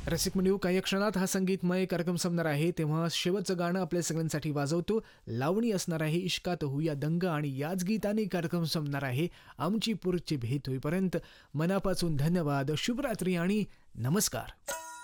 रसिक म्हणू काही क्षणात हा संगीतमय कार्यक्रम संपणार आहे, तेव्हा शेवटचं गाणं आपल्या सगळ्यांसाठी वाजवतो. लावणी असणार आहे इश्कात होऊया दंग आणि याच गीताने कार्यक्रम संपणार आहे. आमची पुढची भेट होईपर्यंत मनापासून धन्यवाद, शुभरात्री आणि नमस्कार.